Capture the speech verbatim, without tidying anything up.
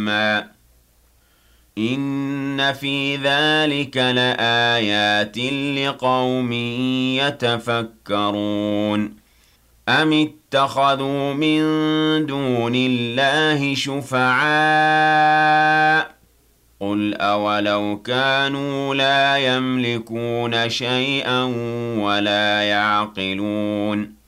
ما إن في ذلك لآيات لقوم يتفكرون أم اتخذوا من دون الله شفعاء قل أولو كانوا لا يملكون شيئا ولا يعقلون